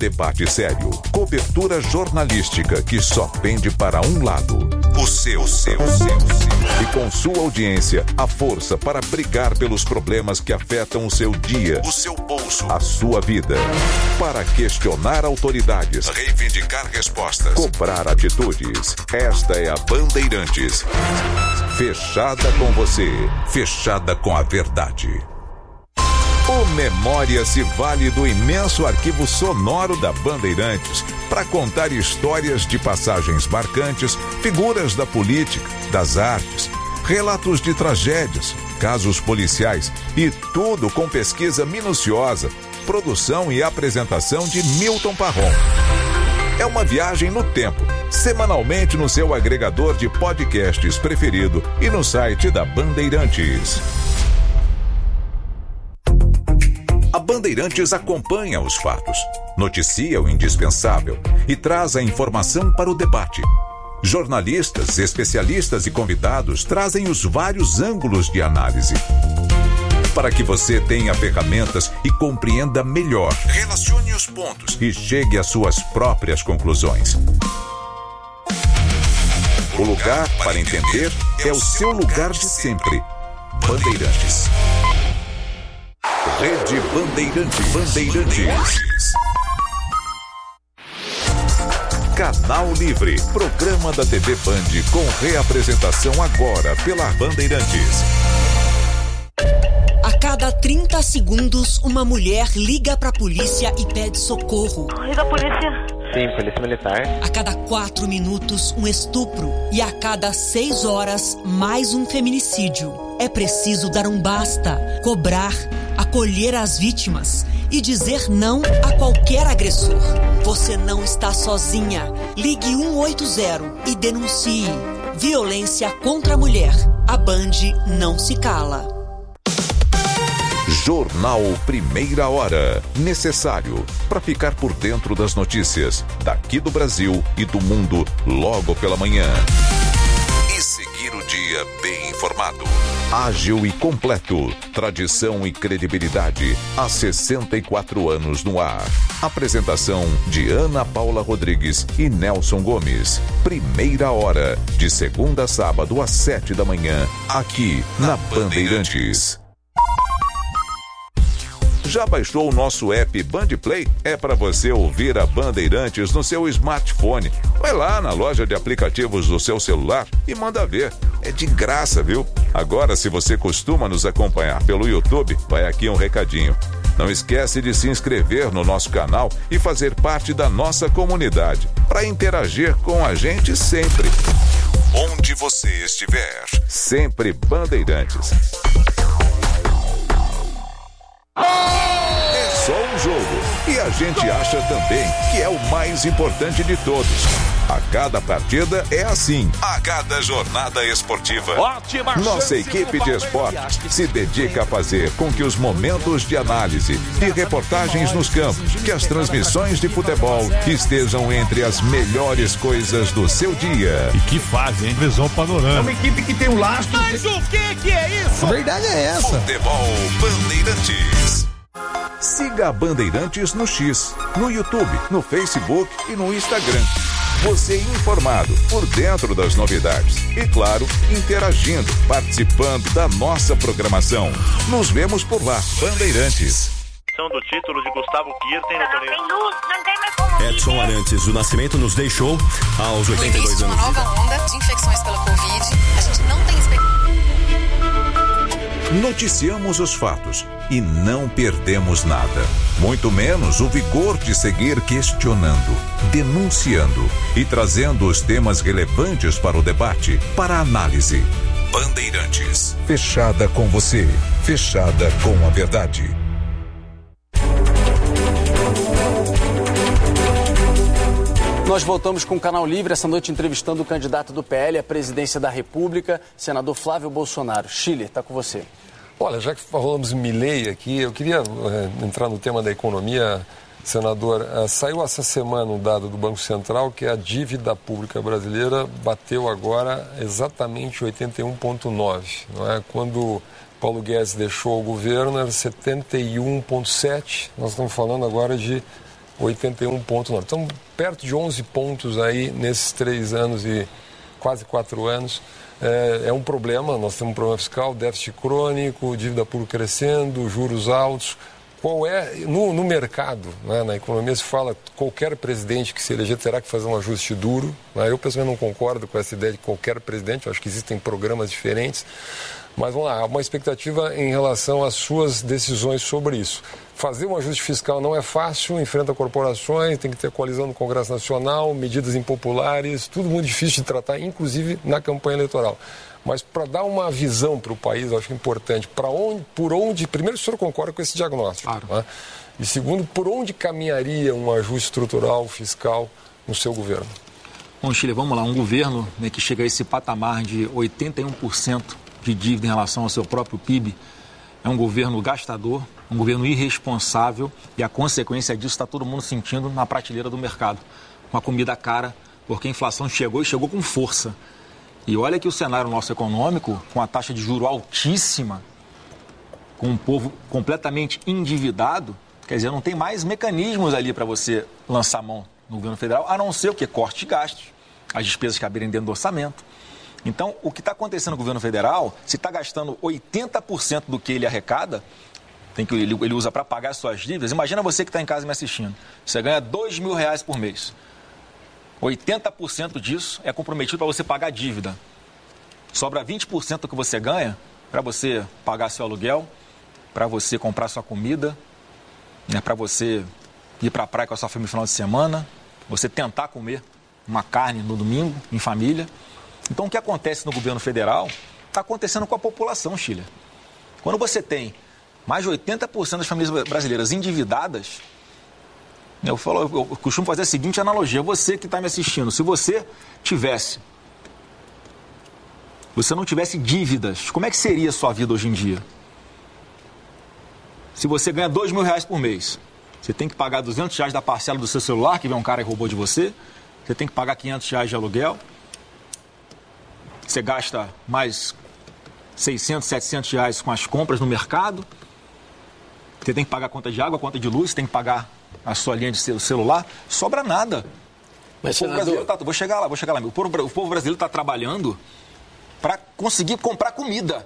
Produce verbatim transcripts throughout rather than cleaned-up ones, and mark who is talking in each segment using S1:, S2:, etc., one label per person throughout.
S1: debate sério. Cobertura jornalística que só pende para um lado. O seu, seu, seu, seu. E com sua audiência, a força para brigar pelos problemas que afetam o seu dia, o seu bolso, a sua vida. Para questionar autoridades, reivindicar respostas, cobrar atitudes. Esta é a Bandeirantes. Fechada com você, fechada com a verdade. O Memória se vale do imenso arquivo sonoro da Bandeirantes para contar histórias de passagens marcantes, figuras da política, das artes, relatos de tragédias, casos policiais e tudo com pesquisa minuciosa, produção e apresentação de Milton Parron. É uma viagem no tempo, semanalmente no seu agregador de podcasts preferido e no site da Bandeirantes. A Bandeirantes acompanha os fatos, noticia o indispensável e traz a informação para o debate. Jornalistas, especialistas e convidados trazem os vários ângulos de análise. Para que você tenha ferramentas e compreenda melhor, relacione os pontos e chegue às suas próprias conclusões. O lugar para entender é o seu lugar de sempre. Bandeirantes. Rede Bandeirantes. Bandeirantes. Canal Livre. Programa da T V Band com reapresentação agora pela Bandeirantes.
S2: A cada trinta segundos, uma mulher liga pra polícia e pede socorro.
S3: Liga a polícia.
S4: Sim, polícia militar.
S2: A cada quatro minutos, um estupro. E a cada seis horas, mais um feminicídio. É preciso dar um basta, cobrar, acolher as vítimas e dizer não a qualquer agressor. Você não está sozinha. Ligue um oito zero e denuncie. Violência contra a mulher. A Band não se cala.
S1: Jornal Primeira Hora. Necessário para ficar por dentro das notícias daqui do Brasil e do mundo logo pela manhã. E seguir o dia bem informado. Ágil e completo. Tradição e credibilidade. Há sessenta e quatro anos no ar. Apresentação de Ana Paula Rodrigues e Nelson Gomes. Primeira Hora. De segunda a sábado às sete da manhã. Aqui na Bandeirantes. Já baixou o nosso app Bandplay? É para você ouvir a Bandeirantes no seu smartphone. Vai lá na loja de aplicativos do seu celular e manda ver. É de graça, viu? Agora, se você costuma nos acompanhar pelo YouTube, vai aqui um recadinho. Não esquece de se inscrever no nosso canal e fazer parte da nossa comunidade, para interagir com a gente sempre. Onde você estiver, sempre Bandeirantes. É só um jogo e a gente acha também que é o mais importante de todos. A cada partida é assim. A cada jornada esportiva. Ótima. Nossa equipe de esportes se dedica a fazer com que os momentos de análise e reportagens nos campos, que as transmissões de futebol estejam entre as melhores coisas do seu dia.
S5: E que fase, hein? Visão panorâmica.
S6: É uma equipe que tem um lastro.
S7: Mas o que que é isso?
S6: A verdade é essa.
S1: Futebol Bandeirantes. Siga a Bandeirantes no X, no YouTube, no Facebook e no Instagram. Você informado, por dentro das novidades e, claro, interagindo, participando da nossa programação. Nos vemos por lá, Bandeirantes.
S8: Do título de Gustavo Kirten no torneio.
S9: Edson Arantes do Nascimento nos deixou aos oitenta e dois anos.
S10: Uma nova onda de infecções pela Covid. A gente não tem expectativa.
S1: Noticiamos os fatos e não perdemos nada. Muito menos o vigor de seguir questionando, denunciando e trazendo os temas relevantes para o debate, para a análise. Bandeirantes. Fechada com você. Fechada com a verdade.
S11: Nós voltamos com o Canal Livre, essa noite entrevistando o candidato do P L à presidência da República, senador Flávio Bolsonaro. Chile, está com você.
S12: Olha, já que falamos em Milei aqui, eu queria é, entrar no tema da economia, senador. É, saiu essa semana um dado do Banco Central que a dívida pública brasileira bateu agora exatamente oitenta e um vírgula nove. Não é? Quando Paulo Guedes deixou o governo era setenta e um vírgula sete. Nós estamos falando agora de oitenta e um vírgula nove. Estamos perto de onze pontos aí nesses três anos e quase quatro anos. É, é um problema, nós temos um problema fiscal, déficit crônico, dívida pública crescendo, juros altos. Qual é, no, no mercado, né, na economia se fala que qualquer presidente que se eleger terá que fazer um ajuste duro. Né? Eu, pessoalmente, não concordo com essa ideia de qualquer presidente, eu acho que existem programas diferentes. Mas vamos lá, há uma expectativa em relação às suas decisões sobre isso. Fazer um ajuste fiscal não é fácil, enfrenta corporações, tem que ter coalizão no Congresso Nacional, medidas impopulares, tudo muito difícil de tratar, inclusive na campanha eleitoral. Mas para dar uma visão para o país, eu acho importante, para onde, por onde, primeiro, o senhor concorda com esse diagnóstico, claro. Né? E segundo, por onde caminharia um ajuste estrutural, fiscal no seu governo?
S3: Bom, Chile, vamos lá, um governo, né, que chega a esse patamar de oitenta e um por cento de dívida em relação ao seu próprio P I B, é um governo gastador, um governo irresponsável, e a consequência disso está todo mundo sentindo na prateleira do mercado, com a comida cara, porque a inflação chegou e chegou com força. E olha que o cenário nosso econômico, com a taxa de juros altíssima, com um povo completamente endividado, quer dizer, não tem mais mecanismos ali para você lançar mão no governo federal, a não ser o que? Corte de gastos, as despesas caberem dentro do orçamento. Então, o que está acontecendo no governo federal, se está gastando oitenta por cento do que ele arrecada, tem que ele, ele usa para pagar as suas dívidas, imagina você que está em casa me assistindo, você ganha dois mil reais por mês. oitenta por cento disso é comprometido para você pagar a dívida. Sobra vinte por cento do que você ganha para você pagar seu aluguel, para você comprar sua comida, né, para você ir para a praia com a sua família no final de semana, você tentar comer uma carne no domingo, em família. Então, o que acontece no governo federal está acontecendo com a população, Chile. Quando você tem mais de oitenta por cento das famílias brasileiras endividadas, eu, falo, eu costumo fazer a seguinte analogia. Você que está me assistindo, se você tivesse, você não tivesse dívidas, como é que seria a sua vida hoje em dia? Se você ganha dois mil reais por mês, você tem que pagar duzentos reais da parcela do seu celular, que vem um cara e roubou de você, você tem que pagar quinhentos reais de aluguel, você gasta mais seiscentos, setecentos reais com as compras no mercado, você tem que pagar a conta de água, a conta de luz, você tem que pagar a sua linha de celular, sobra nada. Mas, o povo brasileiro tá, vou chegar lá, vou chegar lá. O povo, o povo brasileiro está trabalhando para conseguir comprar comida.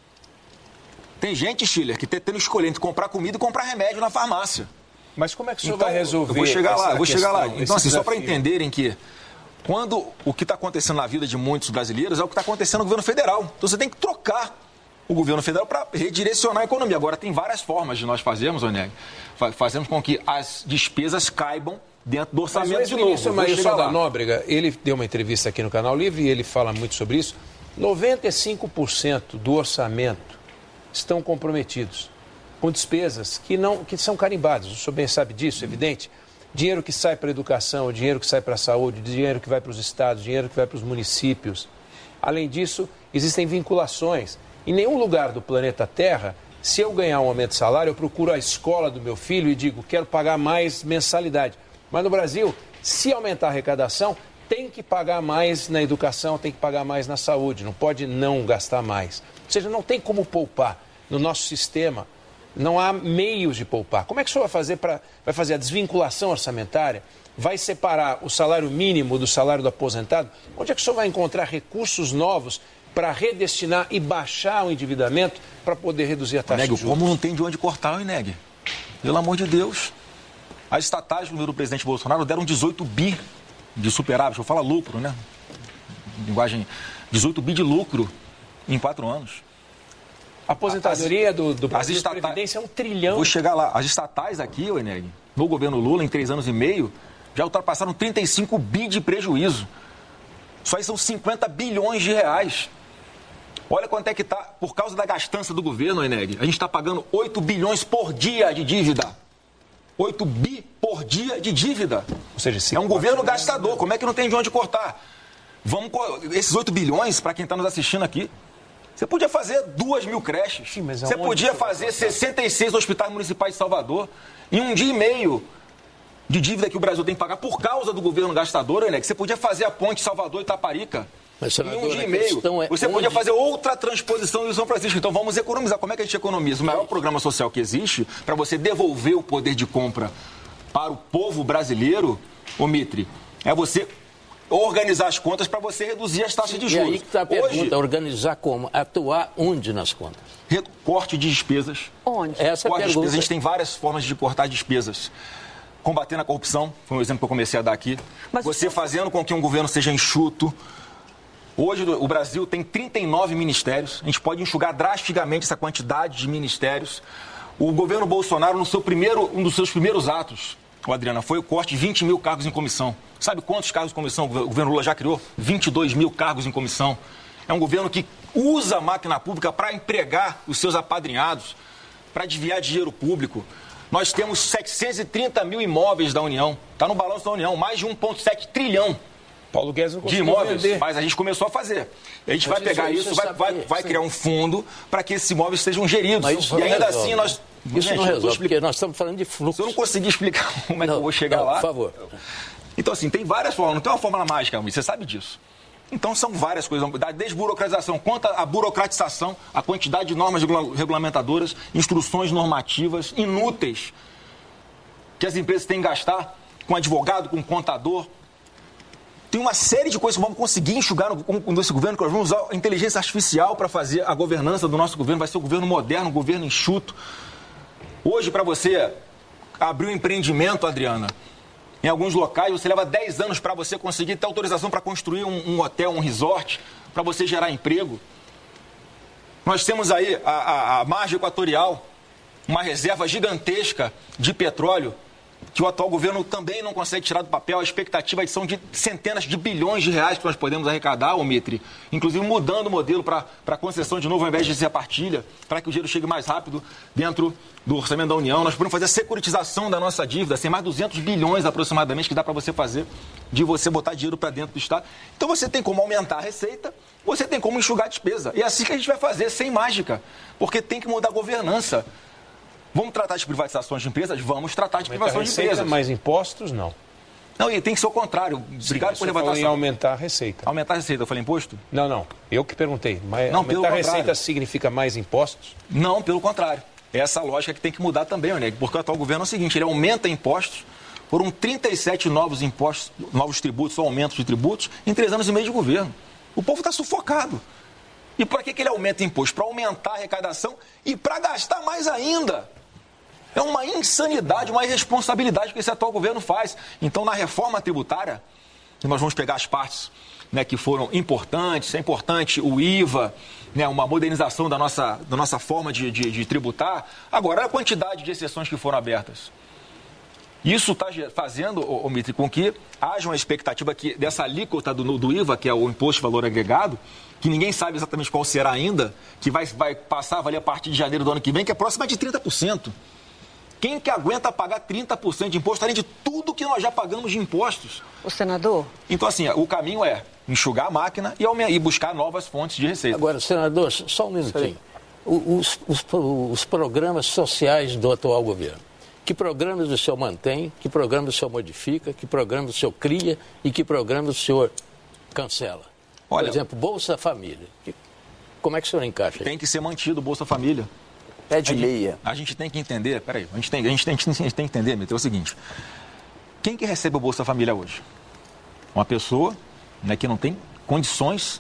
S3: Tem gente, Schiller, que está tendo que escolher entre comprar comida e comprar remédio na farmácia.
S6: Mas como é que o senhor
S3: então,
S6: vai resolver?
S3: Eu vou chegar lá, eu vou
S6: questão,
S3: chegar lá. Então, assim,
S6: desafio.
S3: só para entenderem que quando o que está acontecendo na vida de muitos brasileiros é o que está acontecendo no governo federal. Então você tem que trocar o governo federal para redirecionar a economia. Agora, tem várias formas de nós fazermos, Oneg, fazemos com que as despesas caibam dentro do orçamento.
S6: Mas
S3: de
S6: o
S3: novo.
S6: ministro Maílson da Nóbrega, ele deu uma entrevista aqui no Canal Livre e ele fala muito sobre isso. noventa e cinco por cento do orçamento estão comprometidos com despesas que, não, que são carimbadas. O senhor bem sabe disso, evidente. Dinheiro que sai para a educação, dinheiro que sai para a saúde, dinheiro que vai para os estados, dinheiro que vai para os municípios. Além disso, existem vinculações. Em nenhum lugar do planeta Terra, se eu ganhar um aumento de salário, eu procuro a escola do meu filho e digo, quero pagar mais mensalidade. Mas no Brasil, se aumentar a arrecadação, tem que pagar mais na educação, tem que pagar mais na saúde, não pode não gastar mais. Ou seja, não tem como poupar no nosso sistema. Não há meios de poupar. Como é que o senhor vai fazer para vai fazer a desvinculação orçamentária? Vai separar o salário mínimo do salário do aposentado? Onde é que o senhor vai encontrar recursos novos para redestinar e baixar o endividamento para poder reduzir a taxa
S3: Neg,
S6: de juros?
S3: Como não tem de onde cortar, hein, Neg? Pelo amor de Deus. As estatais do governo do presidente Bolsonaro deram dezoito bi de superávit. Eu falo lucro, né? Linguagem. dezoito bi de lucro em quatro anos.
S6: A aposentadoria as, do, do Brasil
S3: de
S6: Previdência é um trilhão.
S3: Vou chegar lá. As estatais aqui, ô Eneg, no governo Lula, em três anos e meio, já ultrapassaram trinta e cinco bi de prejuízo. Só aí são cinquenta bilhões de reais. Olha quanto é que está, por causa da gastança do governo, Eneg. A gente está pagando oito bilhões por dia de dívida. oito bi por dia de dívida.
S6: Ou seja,
S3: é um governo gastador. Como é que não tem de onde cortar? Vamos, esses oito bilhões, para quem está nos assistindo aqui, você podia fazer duas mil creches.
S6: Sim, mas
S3: você podia fazer sessenta e seis hospitais municipais de Salvador em um dia e meio de dívida que o Brasil tem que pagar por causa do governo gastador, né? Que você podia fazer a ponte Salvador e Itaparica
S4: mas, senador,
S3: em um dia e meio. É você onde... podia fazer outra transposição do São Francisco. Então vamos economizar. Como é que a gente economiza? O maior programa social que existe para você devolver o poder de compra para o povo brasileiro, ô Mitre, é você organizar as contas para você reduzir as taxas de juros.
S4: E aí que está a pergunta, Hoje, organizar como? Atuar onde nas contas?
S3: Corte de despesas.
S7: Onde?
S4: Essa
S3: corte
S4: é a pergunta.
S3: De despesas. A gente tem várias formas de cortar despesas. Combatendo a corrupção, foi um exemplo que eu comecei a dar aqui. Mas você fazendo com que um governo seja enxuto. Hoje o Brasil tem trinta e nove ministérios. A gente pode enxugar drasticamente essa quantidade de ministérios. O governo Bolsonaro, no seu primeiro, um dos seus primeiros atos, o Adriana, foi o corte de vinte mil cargos em comissão. Sabe quantos cargos em comissão o governo Lula já criou? vinte e dois mil cargos em comissão. É um governo que usa a máquina pública para empregar os seus apadrinhados, para desviar dinheiro público. Nós temos setecentos e trinta mil imóveis da União. Está no balanço da União, mais de um vírgula sete trilhão.
S6: Paulo Guedes não
S3: de imóveis, vender. Mas a gente começou a fazer. A gente mas vai pegar isso, isso vai, vai, vai criar um fundo para que esses imóveis sejam geridos.
S4: Mas isso
S3: e ainda
S4: resolve.
S3: assim nós...
S4: Isso gente, não resolve, porque nós estamos falando de fluxo.
S3: Se eu não conseguir explicar como é
S4: não,
S3: que eu vou chegar
S4: não,
S3: lá...
S4: Por favor.
S3: Então, assim, tem várias formas, não tem uma fórmula mágica, você sabe disso. Então, são várias coisas, da desburocratização, quanto à burocratização, a quantidade de normas regulamentadoras, instruções normativas inúteis que as empresas têm que gastar com advogado, com contador. Tem uma série de coisas que vamos conseguir enxugar no, no, nesse governo, que nós vamos usar a inteligência artificial para fazer a governança do nosso governo, vai ser um governo moderno, um governo enxuto. Hoje, para você abrir um empreendimento, Adriana, em alguns locais, você leva dez anos para você conseguir ter autorização para construir um, um hotel, um resort, para você gerar emprego. Nós temos aí a, a, a margem equatorial, uma reserva gigantesca de petróleo, que o atual governo também não consegue tirar do papel. A expectativa são de centenas de bilhões de reais que nós podemos arrecadar, ô Mitre, inclusive mudando o modelo para a concessão de novo, ao invés de ser a partilha, para que o dinheiro chegue mais rápido dentro do orçamento da União. Nós podemos fazer a securitização da nossa dívida, sem mais duzentos bilhões aproximadamente, que dá para você fazer, de você botar dinheiro para dentro do Estado. Então você tem como aumentar a receita, você tem como enxugar a despesa. E é assim que a gente vai fazer, sem mágica, porque tem que mudar a governança. Vamos tratar de privatizações de empresas? Vamos tratar de privatizações de empresas.
S6: Mais impostos, não.
S3: Não, e tem que ser o contrário. Obrigado
S6: Sim,
S3: por levantar
S6: em aumentar a receita.
S3: Aumentar a receita, eu falei imposto?
S6: Não, não. Eu que perguntei. Mas
S3: não,
S6: aumentar
S3: pelo
S6: a
S3: contrário.
S6: receita significa mais impostos?
S3: Não, pelo contrário. Essa lógica que tem que mudar também, né? Porque o atual governo é o seguinte, ele aumenta impostos, foram trinta e sete novos impostos, novos tributos, ou aumentos de tributos, em três anos e meio de governo. O povo está sufocado. E para que, que ele aumenta imposto? Para aumentar a arrecadação e para gastar mais ainda. É uma insanidade, uma irresponsabilidade que esse atual governo faz. Então, na reforma tributária, nós vamos pegar as partes, né, que foram importantes, é importante o I V A, né, uma modernização da nossa, da nossa forma de, de, de tributar. Agora, olha a quantidade de exceções que foram abertas. Isso está fazendo, ô, ô, Mitre, com que haja uma expectativa que dessa alíquota do, do I V A, que é o Imposto de Valor Agregado, que ninguém sabe exatamente qual será ainda, que vai, vai passar a valer a partir de janeiro do ano que vem, que é próxima de trinta por cento. Quem que aguenta pagar trinta por cento de imposto, além de tudo que nós já pagamos de impostos?
S7: O senador?
S3: Então, assim, o caminho é enxugar a máquina e, e buscar novas fontes de receita.
S4: Agora, senador, só um minutinho. Os, os, os programas sociais do atual governo. Que programas o senhor mantém, que programas o senhor modifica, que programas o senhor cria e que programas o senhor cancela? Olha, por exemplo, Bolsa Família. Como é que o senhor encaixa aí?
S3: Tem que ser mantido o Bolsa Família.
S11: Pé de meia.
S3: A gente tem que entender, peraí, a gente tem, a gente tem, a gente tem que entender, Mitre, é o seguinte. Quem que recebe o Bolsa Família hoje? Uma pessoa, né, que não tem condições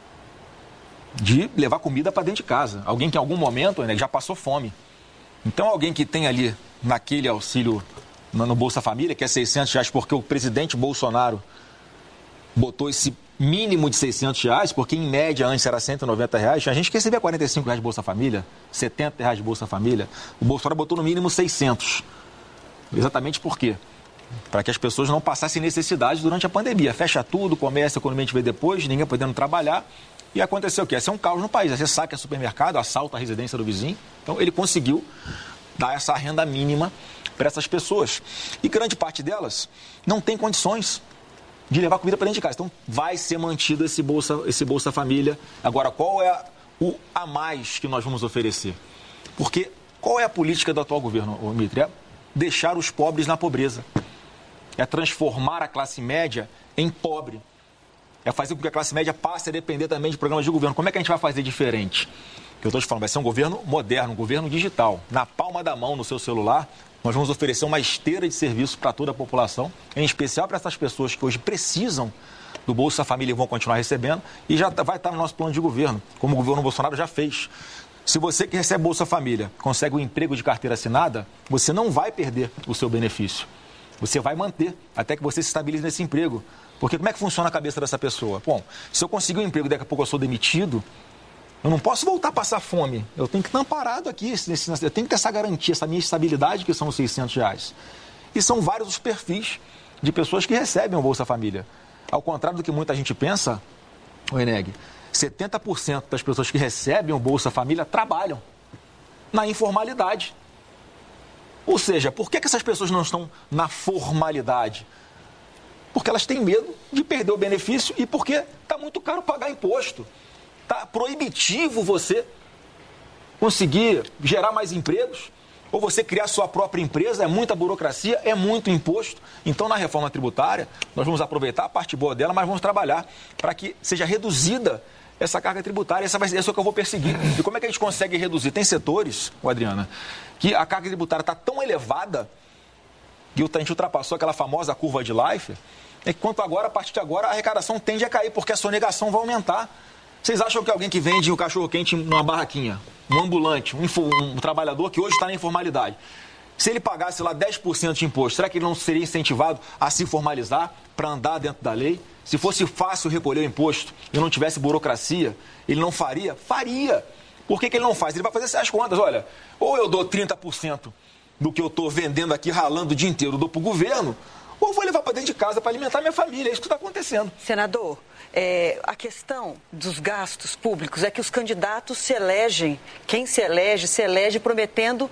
S3: de levar comida para dentro de casa. Alguém que em algum momento, né, já passou fome. Então, alguém que tem ali, naquele auxílio no, no Bolsa Família, que é seiscentos reais, porque o presidente Bolsonaro botou esse mínimo de seiscentos reais, porque em média antes era cento e noventa reais, a gente que recebia quarenta e cinco reais de Bolsa Família, setenta reais de Bolsa Família, o Bolsonaro botou no mínimo seiscentos. Exatamente por quê? Para que as pessoas não passassem necessidade durante a pandemia. Fecha tudo, comércio, a economia a gente vê depois, ninguém podendo trabalhar. E aconteceu o quê? Esse é um caos no país. Você saca supermercado, assalta a residência do vizinho. Então ele conseguiu dar essa renda mínima para essas pessoas. E grande parte delas não tem condições de levar comida para dentro de casa. Então, vai ser mantido esse Bolsa, esse Bolsa Família. Agora, qual é o a mais que nós vamos oferecer? Porque qual é a política do atual governo, Mitre? É deixar os pobres na pobreza. É transformar a classe média em pobre. É fazer com que a classe média passe a depender também de programas de governo. Como é que a gente vai fazer diferente? Que eu estou te falando, vai ser um governo moderno, um governo digital. Na palma da mão, no seu celular, Nós vamos oferecer uma esteira de serviços para toda a população, em especial para essas pessoas que hoje precisam do Bolsa Família e vão continuar recebendo, e já vai estar no nosso plano de governo, como o governo Bolsonaro já fez. Se você que recebe Bolsa Família consegue um emprego de carteira assinada, você não vai perder o seu benefício. Você vai manter até que você se estabilize nesse emprego. Porque como é que funciona a cabeça dessa pessoa? Bom, se eu conseguir um emprego e daqui a pouco eu sou demitido, eu não posso voltar a passar fome. Eu tenho que estar amparado aqui, eu tenho que ter essa garantia, essa minha estabilidade, que são os seiscentos reais. E são vários os perfis de pessoas que recebem o Bolsa Família. Ao contrário do que muita gente pensa, o Eneg, setenta por cento das pessoas que recebem o Bolsa Família trabalham na informalidade. Ou seja, por que que essas pessoas não estão na formalidade? Porque elas têm medo de perder o benefício e porque está muito caro pagar imposto. Está proibitivo você conseguir gerar mais empregos ou você criar sua própria empresa, é muita burocracia, é muito imposto. Então, na reforma tributária, nós vamos aproveitar a parte boa dela, mas vamos trabalhar para que seja reduzida essa carga tributária. Essa vai ser isso que eu vou perseguir. E como é que a gente consegue reduzir? Tem setores, Adriana, que a carga tributária está tão elevada que a gente ultrapassou aquela famosa curva de Life, é que quanto agora, a partir de agora, a arrecadação tende a cair, porque a sonegação vai aumentar. Vocês acham que alguém que vende o cachorro-quente numa barraquinha, um ambulante, um, info, um trabalhador que hoje está na informalidade, se ele pagasse lá dez por cento de imposto, será que ele não seria incentivado a se formalizar para andar dentro da lei? Se fosse fácil recolher o imposto e não tivesse burocracia, ele não faria? Faria. Por que que ele não faz? Ele vai fazer essas contas. Olha, ou eu dou trinta por cento do que eu estou vendendo aqui, ralando o dia inteiro, eu dou para o governo, ou eu vou levar para dentro de casa para alimentar minha família. É isso que está acontecendo.
S2: Senador, é, a questão dos gastos públicos é que os candidatos se elegem, quem se elege, se elege prometendo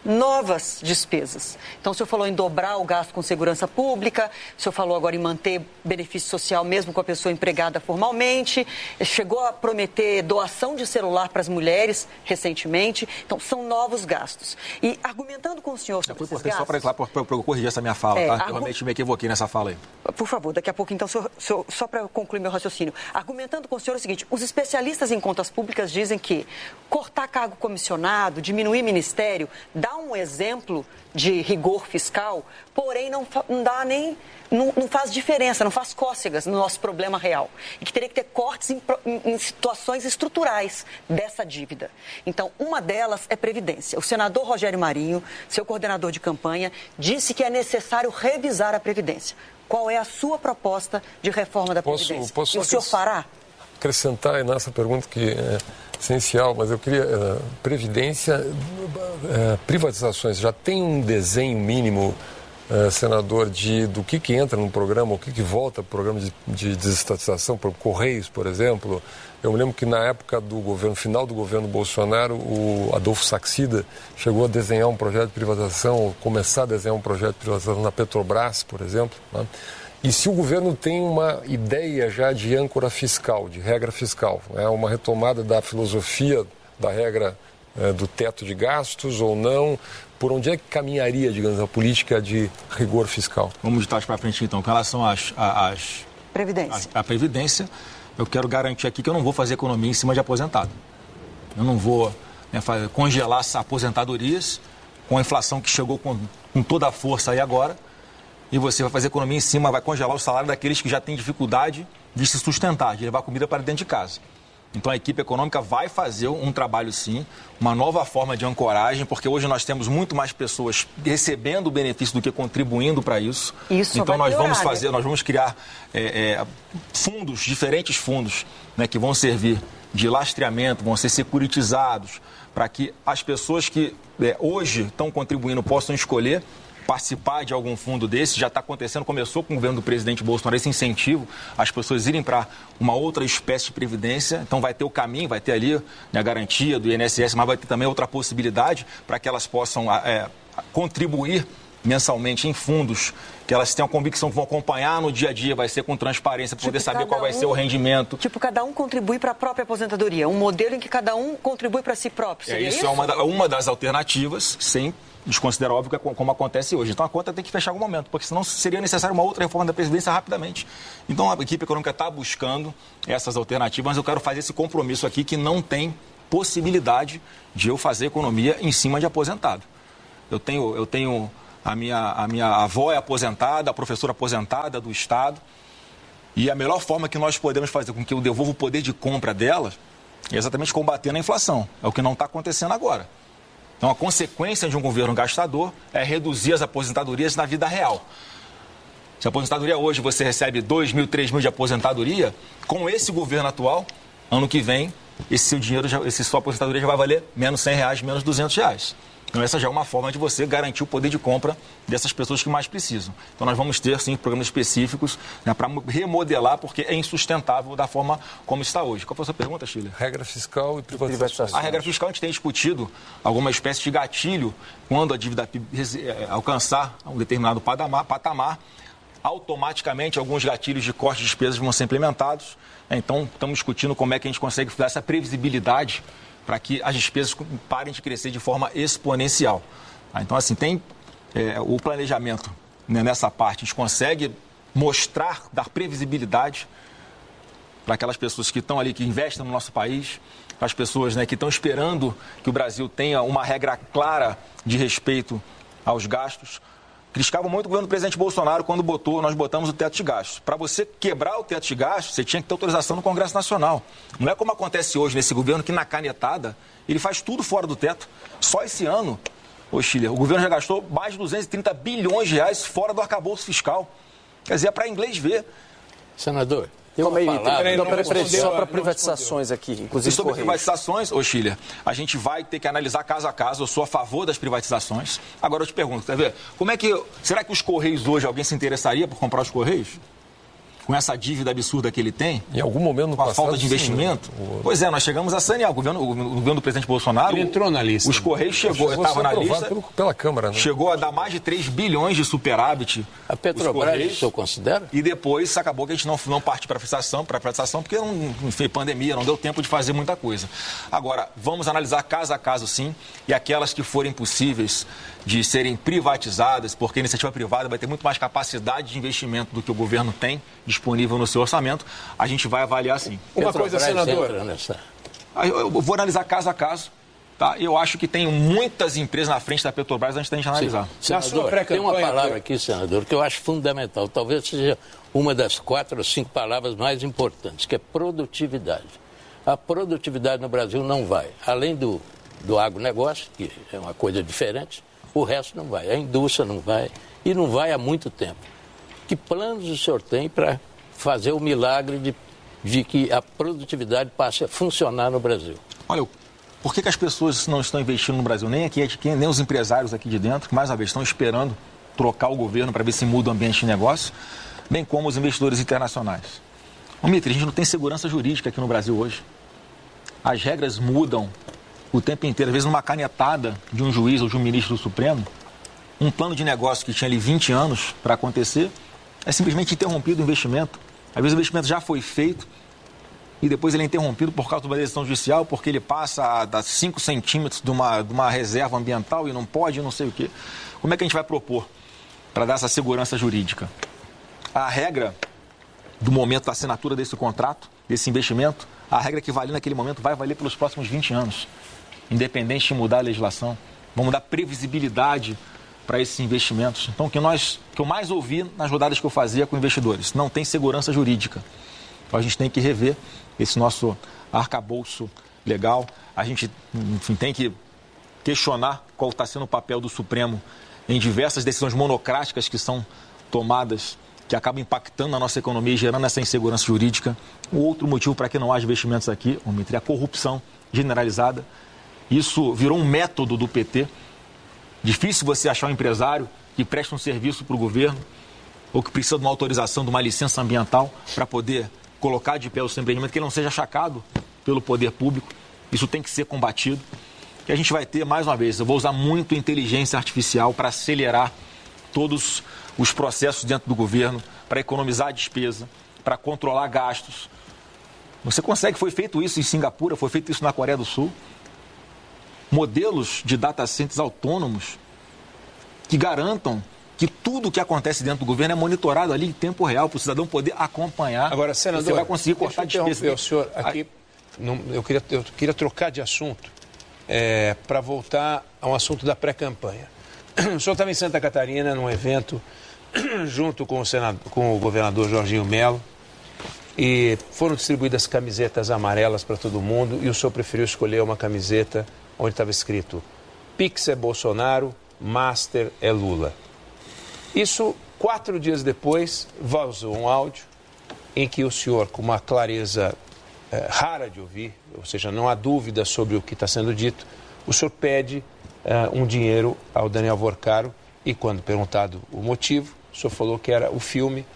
S2: novas despesas. Então, o senhor falou em dobrar o gasto com segurança pública, o senhor falou agora em manter benefício social mesmo com a pessoa empregada formalmente, chegou a prometer doação de celular para as mulheres recentemente. Então, são novos gastos. E argumentando com o senhor sobre esses gastos...
S3: Só para eu corrigir essa minha fala, é, tá? Argu... Eu realmente me equivoquei nessa fala aí.
S2: Por favor, daqui a pouco, então, senhor, senhor, só para concluir meu raciocínio. Argumentando com o senhor é o seguinte, os especialistas em contas públicas dizem que cortar cargo comissionado, diminuir ministério, dá um exemplo de rigor fiscal, porém não, não dá nem, não, não faz diferença, não faz cócegas no nosso problema real. E que teria que ter cortes em, em, em situações estruturais dessa dívida. Então, uma delas é Previdência. O senador Rogério Marinho, seu coordenador de campanha, disse que é necessário revisar a Previdência. Qual é a sua proposta de reforma da Previdência? Posso, posso e o senhor fará?
S12: Acrescentar nessa pergunta que é essencial, mas eu queria... Uh, Previdência, uh, privatizações, já tem um desenho mínimo, uh, senador, de, do que, que entra no programa, o que, que volta para o programa de, de desestatização, para Correios, por exemplo. Eu me lembro que na época do governo, final do governo Bolsonaro, o Adolfo Saxida chegou a desenhar um projeto de privatização, começar a desenhar um projeto de privatização na Petrobras, por exemplo, né? E se o governo tem uma ideia já de âncora fiscal, de regra fiscal, é uma retomada da filosofia da regra é, do teto de gastos ou não, por onde é que caminharia, digamos, a política de rigor fiscal?
S3: Vamos de trás para frente, então. Com relação às... às
S2: Previdência.
S3: A, a Previdência, eu quero garantir aqui que eu não vou fazer economia em cima de aposentado. Eu não vou, né, fazer, congelar essas aposentadorias com a inflação que chegou com, com toda a força aí agora. E você vai fazer economia em cima, vai congelar o salário daqueles que já têm dificuldade de se sustentar, de levar comida para dentro de casa. Então a equipe econômica vai fazer um trabalho sim, uma nova forma de ancoragem, porque hoje nós temos muito mais pessoas recebendo o benefício do que contribuindo para isso.
S2: Isso
S3: então nós
S2: piorar,
S3: vamos fazer, nós vamos criar é, é, fundos, diferentes fundos, né, que vão servir de lastreamento, vão ser securitizados, para que as pessoas que é, hoje estão contribuindo possam escolher participar de algum fundo desse. Já está acontecendo, começou com o governo do presidente Bolsonaro esse incentivo, as pessoas irem para uma outra espécie de previdência. Então vai ter o caminho, vai ter ali, né, a garantia do I N S S, mas vai ter também outra possibilidade para que elas possam é, contribuir mensalmente em fundos, que elas tenham a convicção que vão acompanhar no dia a dia, vai ser com transparência, para tipo, poder saber qual vai um, ser o rendimento.
S2: Tipo, cada um contribui para a própria aposentadoria, um modelo em que cada um contribui para si próprio.
S3: É, isso,
S2: isso
S3: é uma, uma das alternativas, sem desconsiderar óbvio como acontece hoje. Então a conta tem que fechar em algum momento, porque senão seria necessário uma outra reforma da Previdência rapidamente. Então a equipe econômica está buscando essas alternativas, mas eu quero fazer esse compromisso aqui que não tem possibilidade de eu fazer economia em cima de aposentado. eu tenho, eu tenho a, minha, a minha avó é aposentada, a professora aposentada do Estado, e a melhor forma que nós podemos fazer com que eu devolva o poder de compra delas é exatamente combatendo a inflação. É o que não está acontecendo agora. Então, a consequência de um governo gastador é reduzir as aposentadorias na vida real. Se a aposentadoria hoje você recebe dois mil, três mil de aposentadoria, com esse governo atual, ano que vem, esse seu dinheiro, já, esse sua aposentadoria já vai valer menos cem reais, menos duzentos reais. Então, essa já é uma forma de você garantir o poder de compra dessas pessoas que mais precisam. Então, nós vamos ter, sim, programas específicos, né, para remodelar, porque é insustentável da forma como está hoje. Qual foi a sua pergunta, Chile?
S12: Regra fiscal e privatização.
S3: A regra fiscal, a gente tem discutido alguma espécie de gatilho quando a dívida P I B alcançar um determinado patamar, patamar automaticamente alguns gatilhos de corte de despesas vão ser implementados. Então, estamos discutindo como é que a gente consegue dar essa previsibilidade para que as despesas parem de crescer de forma exponencial. Então, assim, tem é, o planejamento, né, nessa parte. A gente consegue mostrar, dar previsibilidade para aquelas pessoas que estão ali, que investem no nosso país, para as pessoas, né, que estão esperando que o Brasil tenha uma regra clara de respeito aos gastos. Criticavam muito o governo do presidente Bolsonaro quando botou, nós botamos o teto de gastos. Para você quebrar o teto de gastos, você tinha que ter autorização no Congresso Nacional. Não é como acontece hoje nesse governo, que na canetada ele faz tudo fora do teto. Só esse ano, ô Chile, o governo já gastou mais de duzentos e trinta bilhões de reais fora do arcabouço fiscal. Quer dizer, é para inglês ver.
S4: Senador,
S11: tem uma palavra,
S4: não,
S11: não, não, só para privatizações aqui, inclusive.
S3: E sobre privatizações, ô Chile, a gente vai ter que analisar caso a caso. Eu sou a favor das privatizações. Agora eu te pergunto, quer ver? Como é que. Será que os Correios hoje, alguém se interessaria por comprar os Correios? Com essa dívida absurda que ele tem?
S12: Em algum momento no
S3: com a
S12: passado,
S3: falta de investimento? Sim. Pois é, nós chegamos a sanear. O governo, o governo do presidente Bolsonaro.
S6: Ele entrou na lista.
S3: Os Correios chegou, estava na lista.
S12: Pelo, pela Câmara, né?
S3: Chegou a dar mais de três bilhões de superávit.
S4: A Petrobras, o senhor considera?
S3: E depois acabou que a gente não, não partiu para a privatização, para a privatização, porque não, enfim, pandemia, não deu tempo de fazer muita coisa. Agora, vamos analisar caso a caso, sim, e aquelas que forem possíveis de serem privatizadas, porque a iniciativa privada vai ter muito mais capacidade de investimento do que o governo tem disponível no seu orçamento, a gente vai avaliar sim.
S6: Uma coisa, senador.
S3: Eu vou analisar caso a caso. Tá? Eu acho que tem muitas empresas na frente da Petrobras antes da gente analisar.
S4: Sim. Senador, tem uma palavra aqui, senador, que eu acho fundamental. Talvez seja uma das quatro ou cinco palavras mais importantes, que é produtividade. A produtividade no Brasil não vai. Além do, do agronegócio, que é uma coisa diferente, o resto não vai. A indústria não vai. E não vai há muito tempo. Que planos o senhor tem para fazer o milagre de, de que a produtividade passe a funcionar no Brasil?
S3: Olha, por que, que as pessoas não estão investindo no Brasil? Nem aqui, nem os empresários aqui de dentro, que mais uma vez estão esperando trocar o governo para ver se muda o ambiente de negócio, bem como os investidores internacionais. Ô, Mitre, a gente não tem segurança jurídica aqui no Brasil hoje. As regras mudam o tempo inteiro. Às vezes, numa canetada de um juiz ou de um ministro do Supremo, um plano de negócio que tinha ali vinte anos para acontecer, é simplesmente interrompido o investimento. Às vezes o investimento já foi feito e depois ele é interrompido por causa de uma decisão judicial, porque ele passa a dar cinco centímetros de uma, de uma reserva ambiental e não pode, não sei o quê. Como é que a gente vai propor para dar essa segurança jurídica? A regra do momento da assinatura desse contrato, desse investimento, a regra que valia naquele momento vai valer pelos próximos vinte anos, independente de mudar a legislação. Vamos dar previsibilidade para esses investimentos. Então, o que, nós, que eu mais ouvi nas rodadas que eu fazia com investidores, não tem segurança jurídica. Então, a gente tem que rever esse nosso arcabouço legal. A gente, enfim, tem que questionar qual está sendo o papel do Supremo em diversas decisões monocráticas que são tomadas, que acabam impactando na nossa economia e gerando essa insegurança jurídica. O outro motivo para que não haja investimentos aqui, é a corrupção generalizada. Isso virou um método do P T. Difícil você achar um empresário que presta um serviço para o governo ou que precisa de uma autorização, de uma licença ambiental para poder colocar de pé o seu empreendimento, que ele não seja achacado pelo poder público. Isso tem que ser combatido. E a gente vai ter, mais uma vez, eu vou usar muito inteligência artificial para acelerar todos os processos dentro do governo, para economizar a despesa, para controlar gastos. Você consegue, foi feito isso em Singapura, foi feito isso na Coreia do Sul. Modelos de data centers autônomos que garantam que tudo o que acontece dentro do governo é monitorado ali em tempo real, para o cidadão poder acompanhar.
S6: Agora, senador,
S3: você vai conseguir cortar despesa.
S6: O senhor aqui, não, eu, queria, eu queria trocar de assunto é, para voltar a um assunto da pré-campanha. o senhor estava em Santa Catarina, num evento, junto com o, senador, com o governador Jorginho Melo, e foram distribuídas camisetas amarelas para todo mundo, e o senhor preferiu escolher uma camiseta onde estava escrito Pix é Bolsonaro, Master é Lula. Isso, quatro dias depois, vazou um áudio em que o senhor, com uma clareza é, rara de ouvir, ou seja, não há dúvida sobre o que está sendo dito, o senhor pede é, um dinheiro ao Daniel Vorcaro, e quando perguntado o motivo, o senhor falou que era o filme.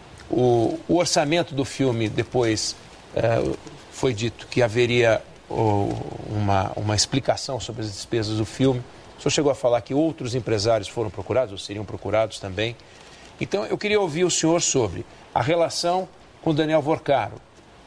S6: O, o orçamento do filme, depois, é, foi dito que haveria o, uma, uma explicação sobre as despesas do filme. O senhor chegou a falar que outros empresários foram procurados, ou seriam procurados também. Então, eu queria ouvir o senhor sobre a relação com o Daniel Vorcaro.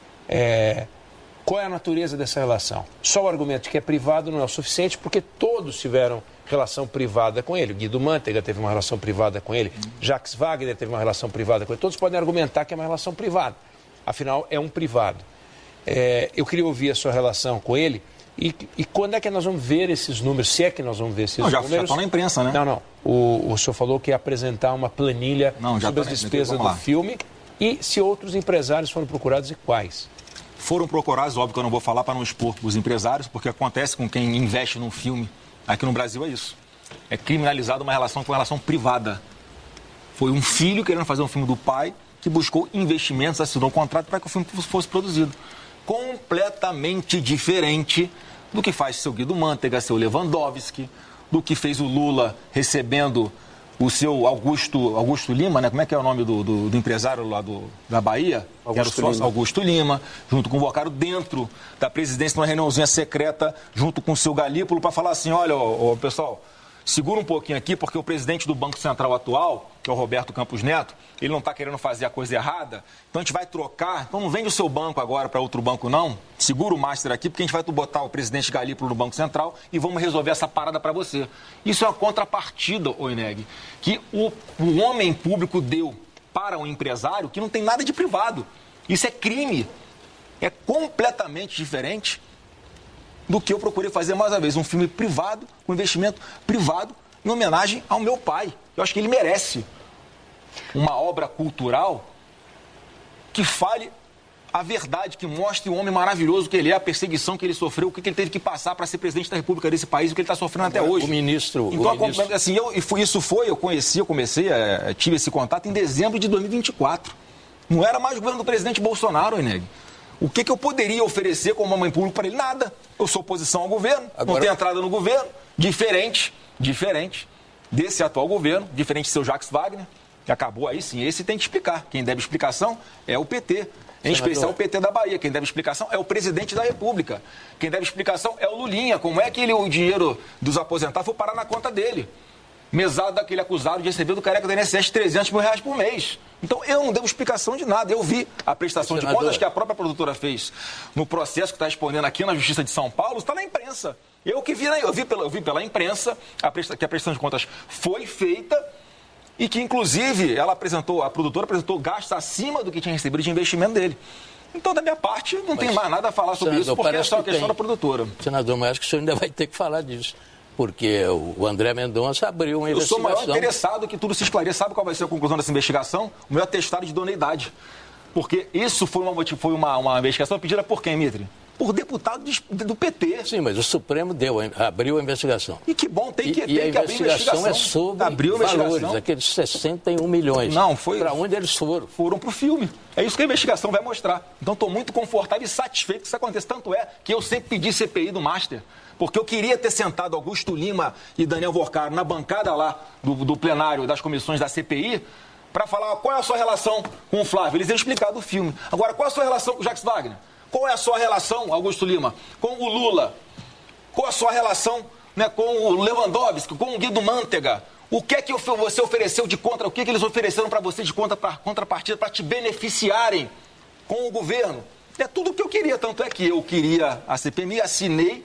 S6: É, qual é a natureza dessa relação? Só o argumento de que é privado não é o suficiente, porque todos tiveram relação privada com ele. Guido Mantega teve uma relação privada com ele, Jacques Wagner teve uma relação privada com ele. Todos podem argumentar que é uma relação privada. Afinal, é um privado. É, eu queria ouvir a sua relação com ele. E, e quando é que nós vamos ver esses números? Se é que nós vamos ver esses
S3: não, já,
S6: números? Já
S3: estão na imprensa, né?
S6: Não, não. O, o senhor falou que ia apresentar uma planilha não, sobre as despesas do filme. E se outros empresários foram procurados e quais?
S3: Foram procurados, óbvio que eu não vou falar para não expor os empresários, porque acontece com quem investe num filme. Aqui no Brasil é isso. É criminalizado uma relação com uma relação privada. Foi um filho querendo fazer um filme do pai que buscou investimentos, assinou um contrato para que o filme fosse produzido. Completamente diferente do que faz seu Guido Mantega, seu Lewandowski, do que fez o Lula recebendo o seu Augusto, Augusto Lima, né? Como é que é o nome do, do, do empresário lá do, da Bahia? Augusto que era o sócio Lima. Augusto Lima, junto com o Vorcaro, dentro da presidência, numa reuniãozinha secreta, junto com o seu Galípolo, para falar assim, olha, ó, ó, pessoal, segura um pouquinho aqui, porque o presidente do Banco Central atual, que é o Roberto Campos Neto, ele não está querendo fazer a coisa errada, então a gente vai trocar, então não vende o seu banco agora para outro banco não, segura o Master aqui, porque a gente vai botar o presidente Galípolo no Banco Central e vamos resolver essa parada para você. Isso é uma contrapartida, Oineg, que o, o homem público deu para um empresário que não tem nada de privado. Isso é crime, é completamente diferente do que eu procurei fazer mais uma vez, um filme privado, com investimento privado, em homenagem ao meu pai. Eu acho que ele merece uma obra cultural que fale a verdade, que mostre o homem maravilhoso que ele é, a perseguição que ele sofreu, o que ele teve que passar para ser presidente da República desse país, o que ele está sofrendo até hoje.
S4: O ministro...
S3: Então,
S4: o ministro...
S3: assim, eu, isso foi, eu conheci, eu comecei, é, tive esse contato em dezembro de dois mil e vinte e quatro. Não era mais o governo do presidente Bolsonaro, Eneg. O que, que eu poderia oferecer como homem público para ele? Nada. Eu sou oposição ao governo, Agora... não tenho entrada no governo, diferente, diferente desse atual governo, diferente de seu Jacques Wagner, que acabou aí sim, esse tem que explicar. Quem deve explicação é o P T, em Senador. especial o P T da Bahia. Quem deve explicação é o presidente da República. Quem deve explicação é o Lulinha. Como é que ele, o dinheiro dos aposentados foi parar na conta dele? Mesado daquele acusado de receber do careca do I N S S trezentos mil reais por mês. Então, eu não devo explicação de nada. Eu vi a prestação Senador. de contas que a própria produtora fez no processo que está respondendo aqui na Justiça de São Paulo, está na imprensa. Eu que vi, eu vi, pela, eu vi pela imprensa a presta, que a prestação de contas foi feita e que, inclusive, ela apresentou, a produtora apresentou gastos acima do que tinha recebido de investimento dele. Então, da minha parte, não tem mais nada a falar sobre senador, isso, porque é só a questão tem. da produtora.
S4: Senador, mas acho que o senhor ainda vai ter que falar disso. Porque o André Mendonça abriu uma eu investigação.
S3: Eu sou o maior interessado que tudo se esclareça. Sabe qual vai ser a conclusão dessa investigação? O meu atestado de idoneidade. Porque isso foi uma, foi uma, uma investigação pedida por quem, Mitre? Por deputado de, do P T.
S4: Sim, mas o Supremo deu, abriu a investigação.
S3: E que bom, tem que,
S4: e,
S3: tem
S4: e a
S3: que abrir
S4: investigação.
S3: investigação.
S4: é sobre
S3: abriu
S4: valores, aqueles sessenta e um milhões.
S3: Não, foi...
S4: Para onde eles foram?
S3: Foram para o filme. É isso que a investigação vai mostrar. Então, estou muito confortável e satisfeito que isso aconteça. Tanto é que eu sempre pedi C P I do Master. Porque eu queria ter sentado Augusto Lima e Daniel Vorcaro na bancada lá do, do plenário das comissões da C P I para falar qual é a sua relação com o Flávio. Eles iam explicar do filme. Agora, qual é a sua relação com o Jacques Wagner? Qual é a sua relação, Augusto Lima, com o Lula? Qual é a sua relação, né, com o Lewandowski, com o Guido Mantega? O que é que você ofereceu de contra? O que, é que eles ofereceram para você de contra, pra, contrapartida para te beneficiarem com o governo? É tudo o que eu queria. Tanto é que eu queria a C P M I, assinei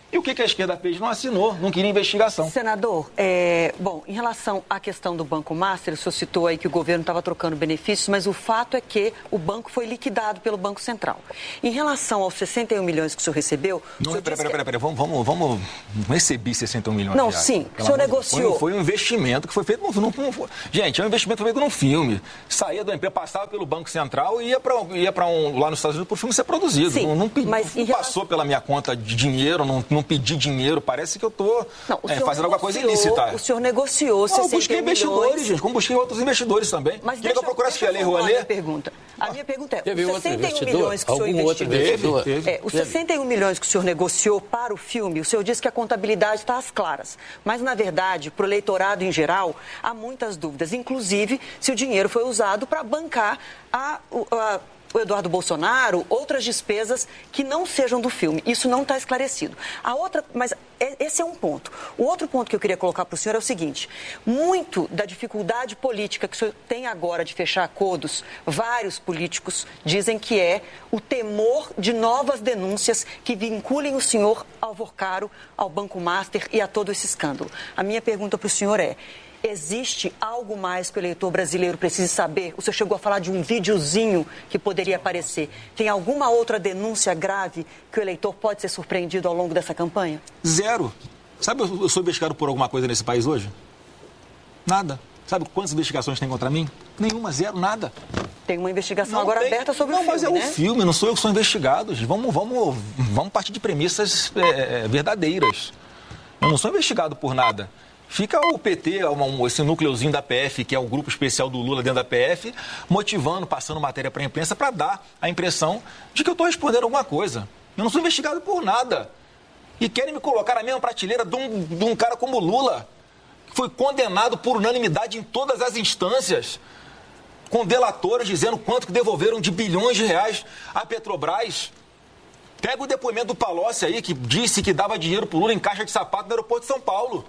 S3: E o que, que a esquerda fez? Não assinou, não queria investigação.
S2: Senador, é, bom, em relação à questão do Banco Master, o senhor citou aí que o governo estava trocando benefícios, mas o fato é que o banco foi liquidado pelo Banco Central. Em relação aos sessenta e um milhões que o senhor recebeu...
S3: Não,
S2: senhor
S3: peraí, peraí,
S2: que...
S3: peraí, peraí, vamos, vamos, vamos... Não recebi sessenta e um milhões
S2: Não,
S3: de reais.
S2: sim, o senhor negociou.
S3: Foi, foi um investimento que foi feito... No, no, no, gente, é um investimento que foi feito num filme. Saía do emprego, passava pelo Banco Central e ia para ia para um, lá nos Estados Unidos para o filme ser produzido.
S2: Sim,
S3: não não,
S2: mas
S3: não
S2: relação...
S3: passou pela minha conta de dinheiro, não, não pedi dinheiro. Parece que eu estou é, fazendo alguma coisa ilícita.
S2: O senhor negociou
S3: sessenta e um milhões. Eu busquei investidores,
S2: milhões.
S3: gente, como busquei outros investidores também.
S2: Mas
S3: queria que eu procurasse a Lei
S2: Rouanet. A minha pergunta, a minha pergunta é,
S4: Teve
S2: os sessenta e um milhões que o senhor investiu...
S3: Teve, teve.
S2: É, os sessenta e um milhões que o senhor negociou para o filme, o senhor disse que a contabilidade está às claras. Mas, na verdade, para o eleitorado em geral, há muitas dúvidas. Inclusive, se o dinheiro foi usado para bancar a... a o Eduardo Bolsonaro, outras despesas que não sejam do filme. Isso não está esclarecido. A outra, mas esse é um ponto. O outro ponto que eu queria colocar para o senhor é o seguinte: muito da dificuldade política que o senhor tem agora de fechar acordos, vários políticos dizem que é o temor de novas denúncias que vinculem o senhor ao Vorcaro, ao Banco Master e a todo esse escândalo. A minha pergunta para o senhor é: existe algo mais que o eleitor brasileiro precise saber? O senhor chegou a falar de um videozinho que poderia aparecer. Tem alguma outra denúncia grave que o eleitor pode ser surpreendido ao longo dessa campanha?
S3: Zero. Sabe, eu sou investigado por alguma coisa nesse país hoje? Nada. Sabe quantas investigações tem contra mim? Nenhuma, zero, nada.
S2: Tem uma investigação
S3: não
S2: agora
S3: tem...
S2: aberta sobre
S3: não,
S2: o filme,
S3: Não, mas é
S2: né?
S3: o filme, não sou eu que sou investigado. Vamos, vamos, vamos partir de premissas é, verdadeiras. Eu não sou investigado por nada. Fica o P T, esse núcleozinho da P F, que é o grupo especial do Lula dentro da P F, motivando, passando matéria para a imprensa para dar a impressão de que eu estou respondendo alguma coisa. Eu não sou investigado por nada. E querem me colocar na mesma prateleira de um, de um cara como o Lula, que foi condenado por unanimidade em todas as instâncias, com delatores dizendo quanto que devolveram de bilhões de reais à Petrobras. Pega o depoimento do Palocci aí, que disse que dava dinheiro para o Lula em caixa de sapato no aeroporto de São Paulo.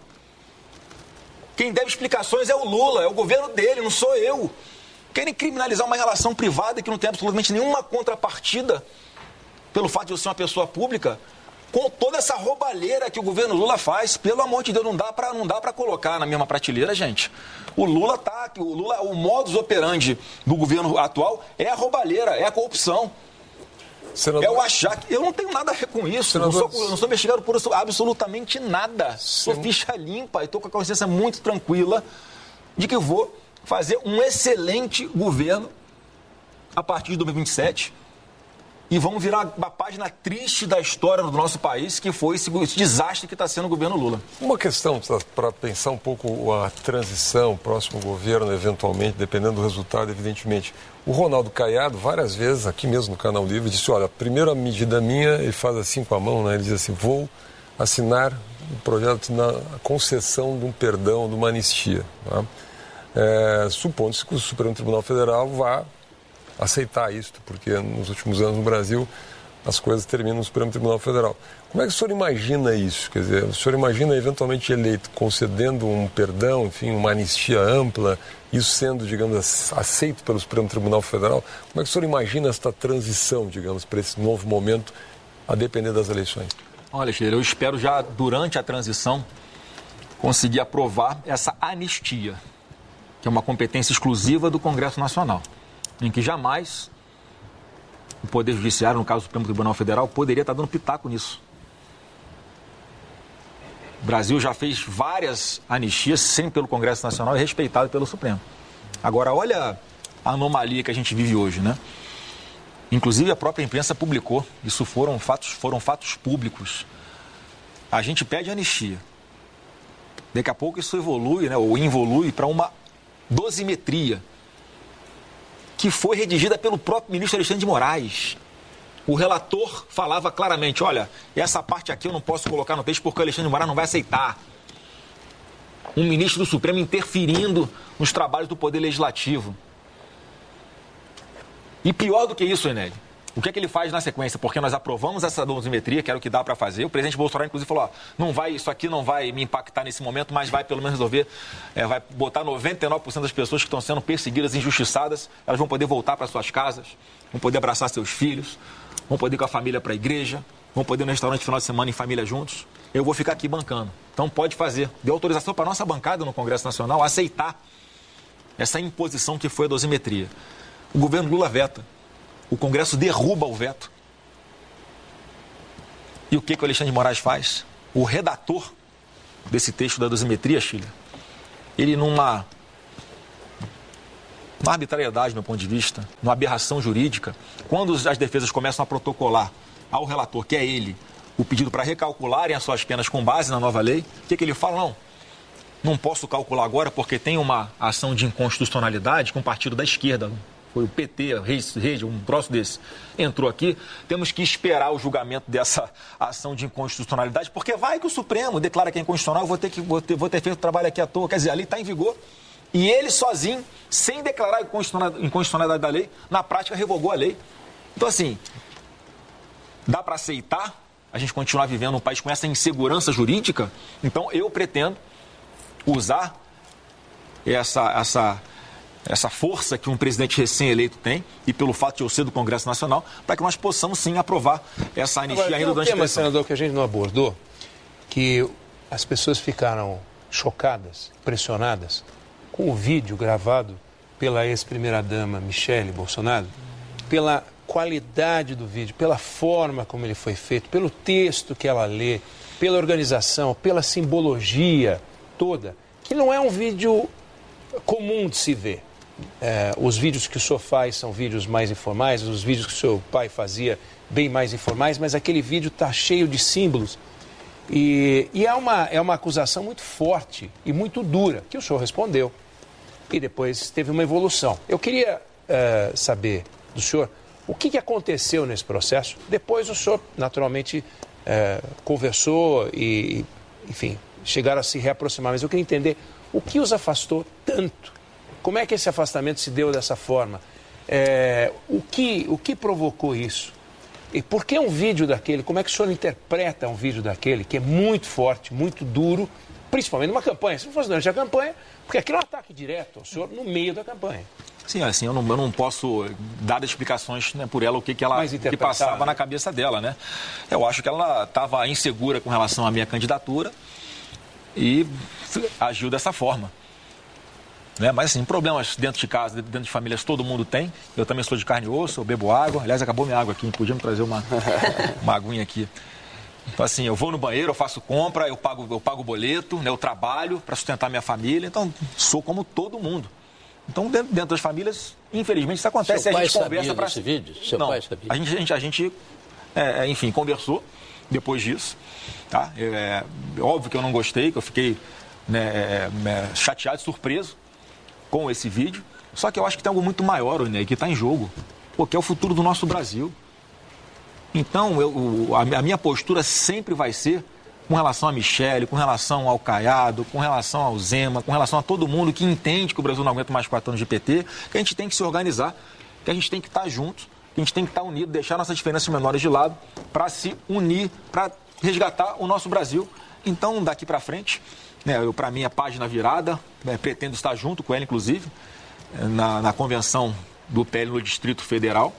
S3: Quem deve explicações é o Lula, é o governo dele, não sou eu. Querem criminalizar uma relação privada que não tem absolutamente nenhuma contrapartida pelo fato de eu ser uma pessoa pública, com toda essa roubalheira que o governo Lula faz. Pelo amor de Deus, não dá para não dá para colocar na mesma prateleira, gente. O Lula tá, o Lula, o modus operandi do governo atual é a roubalheira, é a corrupção. Senador... É o achar que... Eu não tenho nada a ver com isso. Senador... Não, sou, eu não sou investigado por absolutamente nada. Sou Sen... ficha limpa e estou com a consciência muito tranquila de que eu vou fazer um excelente governo a partir de dois mil e vinte e sete. E vamos virar uma página triste da história do nosso país, que foi esse desastre que está sendo o governo Lula.
S12: Uma questão para pensar um pouco a transição, o próximo governo, eventualmente, dependendo do resultado, evidentemente. O Ronaldo Caiado, várias vezes, aqui mesmo no Canal Livre, disse, olha, a primeira medida minha, ele faz assim com a mão, né? Ele diz assim, vou assinar um projeto na concessão de um perdão, de uma anistia. Tá? É, supondo-se que o Supremo Tribunal Federal vá aceitar isso, porque nos últimos anos no Brasil as coisas terminam no Supremo Tribunal Federal. Como é que o senhor imagina isso? Quer dizer, o senhor imagina eventualmente eleito concedendo um perdão, enfim, uma anistia ampla, isso sendo, digamos, aceito pelo Supremo Tribunal Federal? Como é que o senhor imagina esta transição, digamos, para esse novo momento, a depender das eleições?
S3: Olha, Sheila, eu espero já durante a transição conseguir aprovar essa anistia, que é uma competência exclusiva do Congresso Nacional, em que jamais o Poder Judiciário, no caso do Supremo Tribunal Federal, poderia estar dando pitaco nisso. O Brasil já fez várias anistias, sempre pelo Congresso Nacional e respeitado pelo Supremo. Agora, olha a anomalia que a gente vive hoje, né? Inclusive, a própria imprensa publicou. Isso foram fatos, foram fatos públicos. A gente pede anistia. Daqui a pouco isso evolui, né, ou involui para uma dosimetria, que foi redigida pelo próprio ministro Alexandre de Moraes. O relator falava claramente, olha, essa parte aqui eu não posso colocar no texto porque o Alexandre de Moraes não vai aceitar. Um ministro do Supremo interferindo nos trabalhos do Poder Legislativo. E pior do que isso, Enélio, o que é que ele faz na sequência? Porque nós aprovamos essa dosimetria, que era o que dá para fazer. O presidente Bolsonaro, inclusive, falou, ó, não vai, isso aqui não vai me impactar nesse momento, mas vai pelo menos resolver, é, vai botar noventa e nove por cento das pessoas que estão sendo perseguidas, injustiçadas, elas vão poder voltar para suas casas, vão poder abraçar seus filhos, vão poder ir com a família para a igreja, vão poder ir no restaurante no final de semana em família juntos. Eu vou ficar aqui bancando. Então pode fazer. Deu autorização para a nossa bancada no Congresso Nacional aceitar essa imposição que foi a dosimetria. O governo Lula veta. O Congresso derruba o veto. E o que, que o Alexandre de Moraes faz? O redator desse texto da dosimetria, Chile, ele numa, numa arbitrariedade, do meu ponto de vista, numa aberração jurídica, quando as defesas começam a protocolar ao relator, que é ele, o pedido para recalcularem as suas penas com base na nova lei, o que, que ele fala? Não, não posso calcular agora porque tem uma ação de inconstitucionalidade com o partido da esquerda, foi o P T, Rede, um troço desse, entrou aqui, temos que esperar o julgamento dessa ação de inconstitucionalidade, porque vai que o Supremo declara que é inconstitucional, eu vou ter, que, vou ter, vou ter feito o trabalho aqui à toa, quer dizer, a lei está em vigor, e ele sozinho, sem declarar a inconstitucionalidade da lei, na prática revogou a lei. Então, assim, dá para aceitar a gente continuar vivendo um país com essa insegurança jurídica? Então, eu pretendo usar essa... essa essa força que um presidente recém-eleito tem, e pelo fato de eu ser do Congresso Nacional, para que nós possamos, sim, aprovar essa anistia
S6: Agora,
S3: ainda durante a
S6: eleição. Senador, que a gente não abordou, que as pessoas ficaram chocadas, pressionadas, com o vídeo gravado pela ex-primeira-dama Michele Bolsonaro, pela qualidade do vídeo, pela forma como ele foi feito, pelo texto que ela lê, pela organização, pela simbologia toda, que não é um vídeo comum de se ver. É, os vídeos que o senhor faz são vídeos mais informais, os vídeos que o seu pai fazia bem mais informais, mas aquele vídeo está cheio de símbolos e, e é, uma, é uma acusação muito forte e muito dura, que o senhor respondeu e depois teve uma evolução. Eu queria é, saber do senhor o que, que aconteceu nesse processo. Depois o senhor naturalmente é, conversou e, enfim, chegaram a se reaproximar, mas eu queria entender o que os afastou tanto. Como é que esse afastamento se deu dessa forma? É, o, que, o que provocou isso? E por que um vídeo daquele? Como é que o senhor interpreta um vídeo daquele que é muito forte, muito duro, principalmente numa campanha? Se não fosse durante a campanha, porque aquilo é um ataque direto ao senhor no meio da campanha.
S3: Sim, assim, eu não, eu não posso dar explicações, né, por ela, o que, que ela que passava, né, na cabeça dela, né? Eu acho que ela estava insegura com relação à minha candidatura e agiu dessa forma. Né? Mas, assim, problemas dentro de casa, dentro de famílias, todo mundo tem. Eu também sou de carne e osso, eu bebo água. Aliás, acabou minha água aqui, podia me trazer uma, uma aguinha aqui. Então, assim, eu vou no banheiro, eu faço compra, eu pago, eu pago boleto, né? Eu trabalho para sustentar minha família. Então, sou como todo mundo. Então, dentro, dentro das famílias, infelizmente, isso acontece.
S4: Seu
S3: a
S4: pai
S3: gente conversa para
S4: esse vídeo? Seu
S3: Não,
S4: pai sabia?
S3: A gente, a gente, a gente é, enfim, conversou depois disso. Tá? É, é óbvio que eu não gostei, que eu fiquei, né, é, chateado, surpreso com esse vídeo. Só que eu acho que tem algo muito maior, né, que está em jogo, porque é o futuro do nosso Brasil. Então, eu, a, a minha postura sempre vai ser com relação a Michele, com relação ao Caiado, com relação ao Zema, com relação a todo mundo que entende que o Brasil não aguenta mais quatro anos de P T, que a gente tem que se organizar, que a gente tem que estar juntos, que a gente tem que estar unido, deixar nossas diferenças menores de lado, para se unir, para resgatar o nosso Brasil. Então, daqui para frente, né, eu, para mim, a página virada, né, pretendo estar junto com ela, inclusive, na, na convenção do P L no Distrito Federal.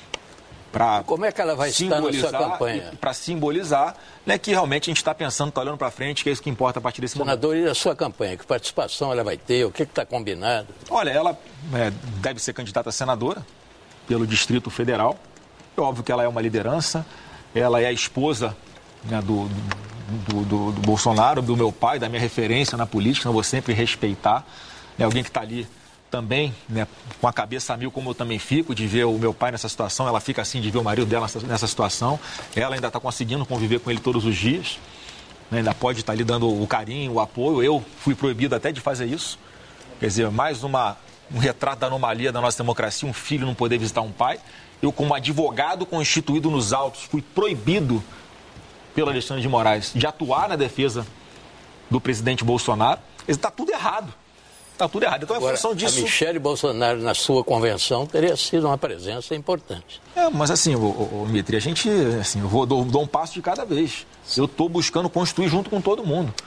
S3: Pra
S4: Como é que ela vai estar na sua campanha?
S3: Para simbolizar, né, que realmente a gente está pensando, está olhando para frente, que é isso que importa a partir desse momento.
S4: Senador, e a sua campanha? Que participação ela vai ter? O que está combinado?
S3: Olha, ela é, deve ser candidata a senadora pelo Distrito Federal. É óbvio que ela é uma liderança, ela é a esposa, né, do, do, do, do Bolsonaro, do meu pai, da minha referência na política, eu vou sempre respeitar. É alguém que está ali também, né, com a cabeça a mil, como eu também fico, de ver o meu pai nessa situação, ela fica assim de ver o marido dela nessa, nessa situação, ela ainda está conseguindo conviver com ele todos os dias, né, ainda pode estar tá lhe dando o carinho, o apoio. Eu fui proibido até de fazer isso, quer dizer, mais uma, um retrato da anomalia da nossa democracia, um filho não poder visitar um pai. Eu, como advogado constituído nos autos, fui proibido pelo Alexandre de Moraes de atuar na defesa do presidente Bolsonaro. Está tudo errado. Está tudo errado. Então,
S4: Agora,
S3: é função disso.
S4: A Michele Bolsonaro, na sua convenção, teria sido uma presença importante.
S3: É, mas assim, o, o, o Mitri, a gente, assim, eu vou, dou, dou um passo de cada vez. Eu estou buscando construir junto com todo mundo.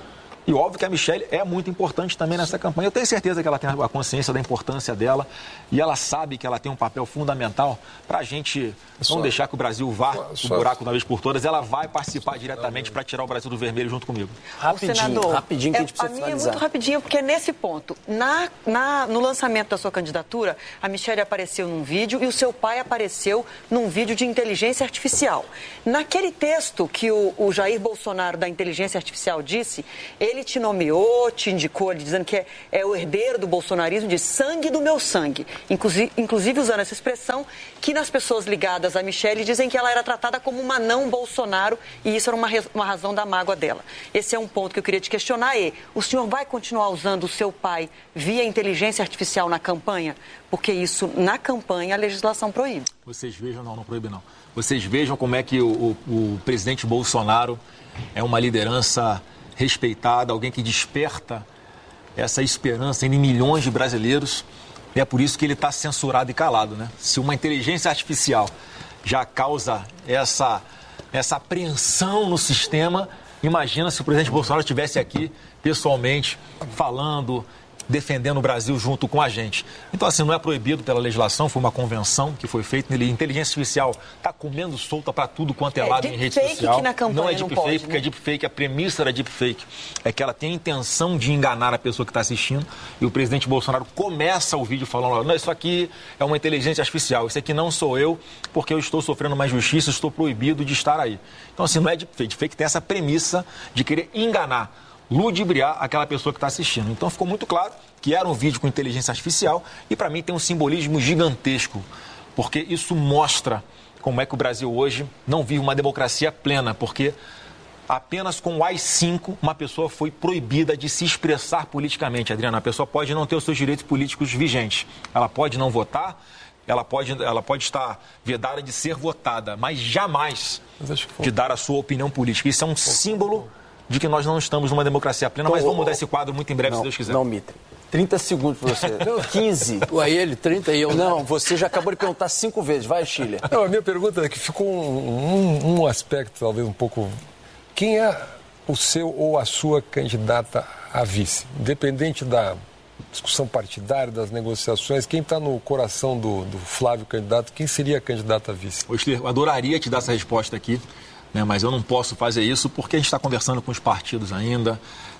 S3: E óbvio que a Michelle é muito importante também nessa campanha. Eu tenho certeza que ela tem a consciência da importância dela e ela sabe que ela tem um papel fundamental para a gente não só, deixar que o Brasil vá só, o buraco de uma vez por todas. Ela vai participar diretamente para tirar o Brasil do vermelho junto comigo.
S11: Rapidinho, senador, rapidinho que a gente precisa
S7: é, a
S11: finalizar.
S7: minha é muito rapidinho, porque nesse ponto, na, na, no lançamento da sua candidatura, a Michelle apareceu num vídeo e o seu pai apareceu num vídeo de inteligência artificial. Naquele texto que o, o Jair Bolsonaro da inteligência artificial disse, ele te nomeou, te indicou, dizendo que é, é o herdeiro do bolsonarismo, de sangue do meu sangue. Inclusive, inclusive usando essa expressão que nas pessoas ligadas a Michelle dizem que ela era tratada como uma não Bolsonaro e isso era uma, uma razão da mágoa dela. Esse é um ponto que eu queria te questionar. E o senhor vai continuar usando o seu pai via inteligência artificial na campanha? Porque isso, na campanha, a legislação proíbe.
S3: Vocês vejam, não, não proíbe não. Vocês vejam como é que o, o, o presidente Bolsonaro é uma liderança respeitada, alguém que desperta essa esperança em milhões de brasileiros. E é por isso que ele está censurado e calado, né? Se uma inteligência artificial já causa essa, essa apreensão no sistema, imagina se o presidente Bolsonaro estivesse aqui pessoalmente falando, defendendo o Brasil junto com a gente. Então, assim, não é proibido pela legislação, foi uma convenção que foi feita. Inteligência artificial está comendo solta para tudo quanto é, é lado em rede social.
S7: Que na campanha
S3: não é deepfake,
S7: não
S3: porque né? é deepfake, a premissa da deepfake é que ela tem a intenção de enganar a pessoa que está assistindo e o presidente Bolsonaro começa o vídeo falando, não, isso aqui é uma inteligência artificial, isso aqui não sou eu, porque eu estou sofrendo uma injustiça, estou proibido de estar aí. Então, assim, não é deepfake, deepfake tem essa premissa de querer enganar, ludibriar aquela pessoa que está assistindo. Então ficou muito claro que era um vídeo com inteligência artificial e para mim tem um simbolismo gigantesco, porque isso mostra como é que o Brasil hoje não vive uma democracia plena, porque apenas com o A I cinco uma pessoa foi proibida de se expressar politicamente, Adriana. A pessoa pode não ter os seus direitos políticos vigentes, ela pode não votar, ela pode, ela pode estar vedada de ser votada, mas jamais de dar a sua opinião política. Isso é um símbolo de que nós não estamos numa democracia plena, mas vamos mudar esse quadro muito em breve,
S11: não,
S3: se Deus quiser.
S11: Não, Mitre. trinta segundos para você. quinze.
S4: Ué, ele, trinta e eu.
S11: Não, você já acabou de perguntar cinco vezes. Vai, Chile.
S12: Não, a minha pergunta é que ficou um, um, um aspecto, talvez um pouco... Quem é o seu ou a sua candidata a vice? Independente da discussão partidária, das negociações, quem está no coração do, do Flávio candidato, quem seria a candidata a vice?
S3: Ô, Stiller, eu adoraria te dar essa resposta aqui, né, mas eu não posso fazer isso porque a gente está conversando com os partidos ainda.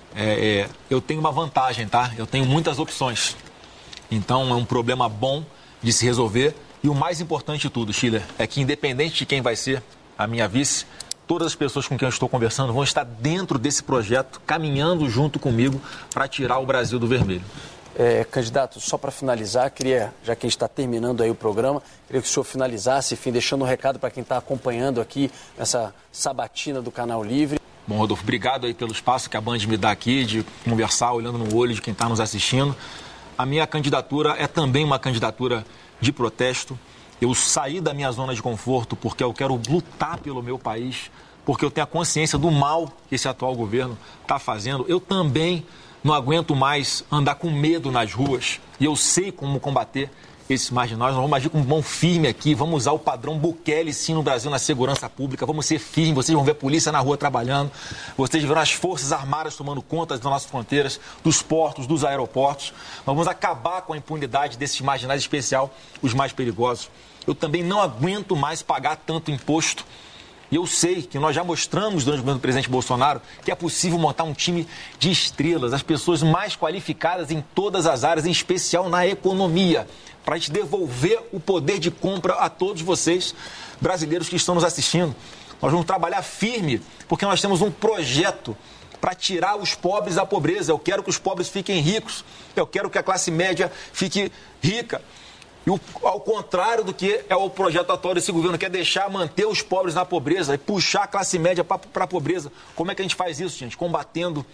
S3: É, é, eu tenho uma vantagem, tá? Eu tenho muitas opções. Então é um problema bom de se resolver. E o mais importante de tudo, Stiller, é que independente de quem vai ser a minha vice, todas as pessoas com quem eu estou conversando vão estar dentro desse projeto, caminhando junto comigo para tirar o Brasil do vermelho.
S11: É, candidato, só para finalizar, queria, já que a gente está terminando aí o programa, queria que o senhor finalizasse, enfim, deixando um recado para quem está acompanhando aqui essa sabatina do Canal Livre.
S3: Bom, Rodolfo, obrigado aí pelo espaço que a Band me dá aqui, de conversar, olhando no olho de quem está nos assistindo. A minha candidatura é também uma candidatura de protesto. Eu saí da minha zona de conforto porque eu quero lutar pelo meu país, porque eu tenho a consciência do mal que esse atual governo está fazendo. Eu também não aguento mais andar com medo nas ruas e eu sei como combater esses marginais. Nós vamos agir com mão firme aqui, vamos usar o padrão Bukele sim no Brasil na segurança pública, vamos ser firmes, vocês vão ver a polícia na rua trabalhando, vocês verão as forças armadas tomando conta das nossas fronteiras, dos portos, dos aeroportos. Nós vamos acabar com a impunidade desses marginais, em especial os mais perigosos. Eu também não aguento mais pagar tanto imposto. E eu sei que nós já mostramos durante o governo do presidente Bolsonaro que é possível montar um time de estrelas, as pessoas mais qualificadas em todas as áreas, em especial na economia, para a gente devolver o poder de compra a todos vocês, brasileiros que estão nos assistindo. Nós vamos trabalhar firme, porque nós temos um projeto para tirar os pobres da pobreza. Eu quero que os pobres fiquem ricos, eu quero que a classe média fique rica. E o, ao contrário do que é o projeto atual desse governo, que é deixar, manter os pobres na pobreza e puxar a classe média para a pobreza. Como é que a gente faz isso, gente? Combatendo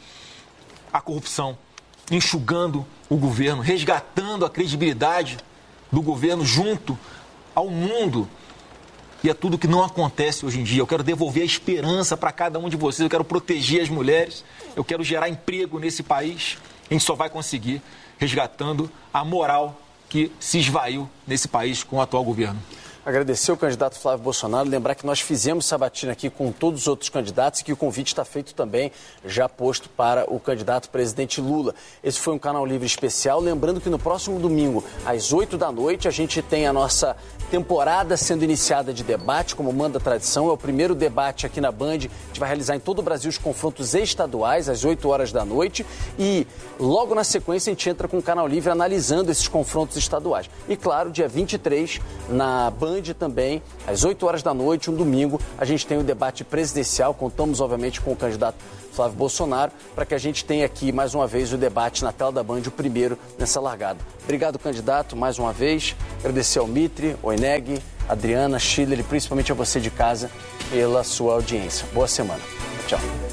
S3: a corrupção, enxugando o governo, resgatando a credibilidade do governo junto ao mundo. E é tudo que não acontece hoje em dia. Eu quero devolver a esperança para cada um de vocês, eu quero proteger as mulheres, eu quero gerar emprego nesse país. A gente só vai conseguir resgatando a moral que se esvaiu nesse país com o atual governo.
S11: Agradecer o candidato Flávio Bolsonaro, lembrar que nós fizemos sabatina aqui com todos os outros candidatos e que o convite está feito também, já posto para o candidato presidente Lula. Esse foi um Canal Livre especial, lembrando que no próximo domingo, às oito da noite, a gente tem a nossa temporada sendo iniciada de debate, como manda a tradição. É o primeiro debate aqui na Band. A gente vai realizar em todo o Brasil os confrontos estaduais, às oito horas da noite. E logo na sequência a gente entra com o Canal Livre analisando esses confrontos estaduais. E claro, dia vinte e três, na Band também, às oito horas da noite, um domingo, a gente tem o debate presidencial. Contamos, obviamente, com o candidato Flávio Bolsonaro, para que a gente tenha aqui, mais uma vez, o debate na tela da Band, o primeiro nessa largada. Obrigado, candidato, mais uma vez. Agradecer ao Mitre, ao Eneg, Adriana, Schiller e principalmente a você de casa pela sua audiência. Boa semana. Tchau.